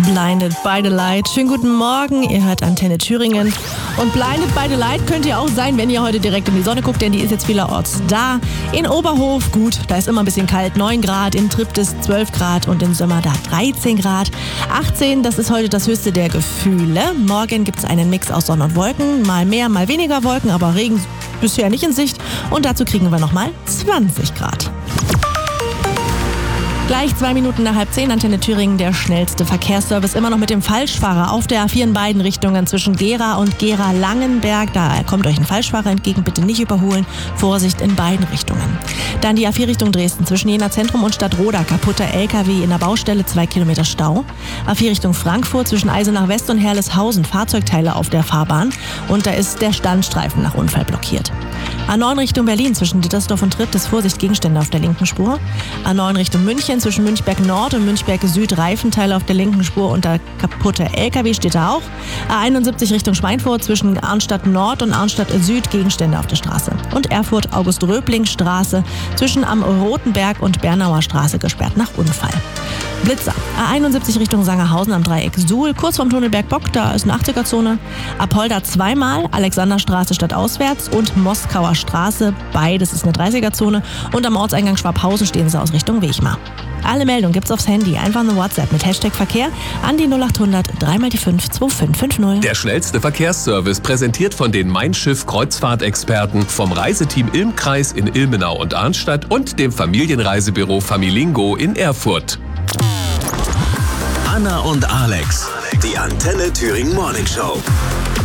Blinded by the Light. Schönen guten Morgen, ihr hört Antenne Thüringen. Und Blinded by the Light könnt ihr auch sein, wenn ihr heute direkt in die Sonne guckt, denn die ist jetzt vielerorts da. In Oberhof, gut, da ist immer ein bisschen kalt, 9 Grad, in Triptis 12 Grad und in Sömmer da 13 Grad. 18, das ist heute das höchste der Gefühle. Morgen gibt es einen Mix aus Sonne und Wolken, mal mehr, mal weniger Wolken, aber Regen bisher nicht in Sicht. Und dazu kriegen wir nochmal 20 Grad. Gleich 2 Minuten nach 9:30, Antenne Thüringen, der schnellste Verkehrsservice. Immer noch mit dem Falschfahrer auf der A4 in beiden Richtungen zwischen Gera und Gera-Langenberg. Da kommt euch ein Falschfahrer entgegen, bitte nicht überholen. Vorsicht in beiden Richtungen. Dann die A4 Richtung Dresden zwischen Jena Zentrum und Stadtroda. Kaputter LKW in der Baustelle, 2 Kilometer Stau. A4 Richtung Frankfurt zwischen Eisenach West und Herleshausen. Fahrzeugteile auf der Fahrbahn. Und da ist der Standstreifen nach Unfall blockiert. A9 Richtung Berlin zwischen Dittersdorf und Triptis, Vorsicht, Gegenstände auf der linken Spur. A9 Richtung München zwischen Münchberg Nord und Münchberg Süd, Reifenteile auf der linken Spur und der kaputte LKW steht da auch. A71 Richtung Schweinfurt zwischen Arnstadt Nord und Arnstadt Süd, Gegenstände auf der Straße. Und Erfurt August-Röbling-Straße zwischen am Rotenberg und Bernauer Straße gesperrt nach Unfall. Blitzer. A71 Richtung Sangerhausen am Dreieck Suhl, kurz vorm Tunnelberg Bock, da ist eine 80er-Zone. Apolda zweimal, Alexanderstraße stadtauswärts und Moskauer Straße, beides ist eine 30er-Zone. Und am Ortseingang Schwabhausen stehen sie aus Richtung Wechmar. Alle Meldungen gibt's aufs Handy, einfach eine WhatsApp mit Hashtag Verkehr an die 0800 3x5 2550. Der schnellste Verkehrsservice präsentiert von den Mein Schiff Kreuzfahrtexperten vom Reiseteam Ilm-Kreis in Ilmenau und Arnstadt und dem Familienreisebüro Familingo in Erfurt. Anna und Alex, die Antenne Thüringen Morning Show.